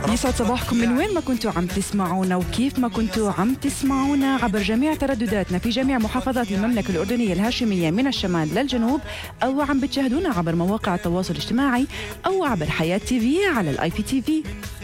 يسعد صباحكم من وين ما كنتوا عم تسمعونا وكيف ما كنتوا عم تسمعونا عبر جميع تردداتنا في جميع محافظات المملكة الأردنية الهاشمية من الشمال للجنوب، أو عم بتشاهدونا عبر مواقع التواصل الاجتماعي أو عبر حياة تي في على الIPTV.